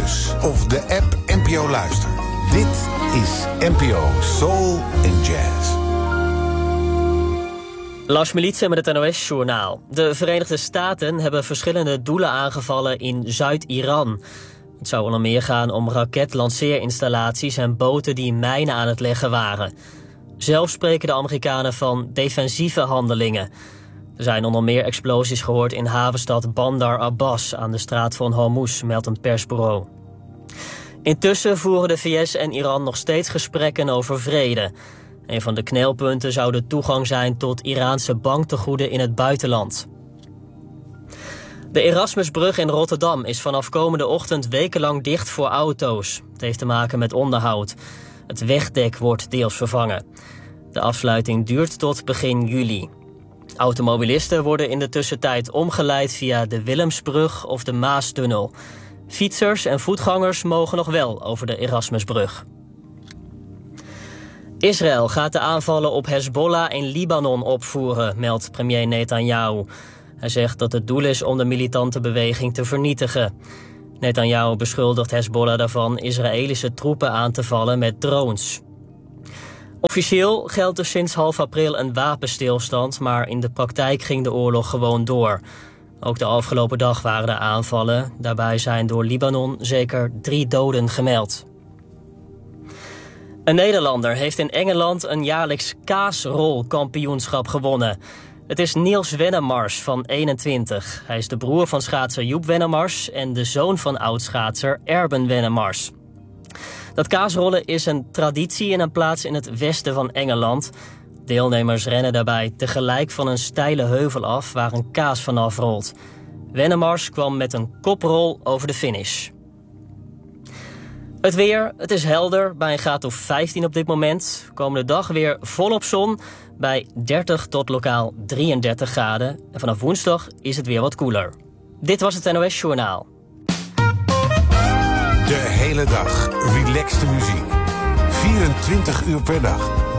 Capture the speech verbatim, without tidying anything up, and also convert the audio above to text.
Plus of de app N P O Luister. Dit is N P O Soul and Jazz. Lars Militsen met het N O S-journaal. De Verenigde Staten hebben verschillende doelen aangevallen in Zuid-Iran. Het zou onder meer gaan om raketlanceerinstallaties en boten die mijnen aan het leggen waren. Zelf spreken de Amerikanen van defensieve handelingen. Er zijn onder meer explosies gehoord in havenstad Bandar Abbas aan de straat van Hormuz, meldt een persbureau. Intussen voeren de V S en Iran nog steeds gesprekken over vrede. Een van de knelpunten zou de toegang zijn tot Iraanse banktegoeden in het buitenland. De Erasmusbrug in Rotterdam is vanaf komende ochtend wekenlang dicht voor auto's. Het heeft te maken met onderhoud. Het wegdek wordt deels vervangen. De afsluiting duurt tot begin juli. Automobilisten worden in de tussentijd omgeleid via de Willemsbrug of de Maastunnel. Fietsers en voetgangers mogen nog wel over de Erasmusbrug. Israël gaat de aanvallen op Hezbollah in Libanon opvoeren, meldt premier Netanyahu. Hij zegt dat het doel is om de militante beweging te vernietigen. Netanyahu beschuldigt Hezbollah daarvan Israëlische troepen aan te vallen met drones. Officieel geldt er sinds half april een wapenstilstand, maar in de praktijk ging de oorlog gewoon door. Ook de afgelopen dag waren er aanvallen. Daarbij zijn door Libanon zeker drie doden gemeld. Een Nederlander heeft in Engeland een jaarlijks kaasrolkampioenschap gewonnen. Het is Niels Wennemars van eenentwintig. Hij is de broer van schaatser Joep Wennemars en de zoon van oudschaatser Erben Wennemars. Dat kaasrollen is een traditie in een plaats in het westen van Engeland. Deelnemers rennen daarbij tegelijk van een steile heuvel af waar een kaas vanaf rolt. Wennemars kwam met een koprol over de finish. Het weer, het is helder bij een graad of vijftien op dit moment. Komende dag weer volop zon bij dertig tot lokaal drieëndertig graden. En vanaf woensdag is het weer wat koeler. Dit was het N O S-journaal. De hele dag relaxte muziek. vierentwintig uur per dag.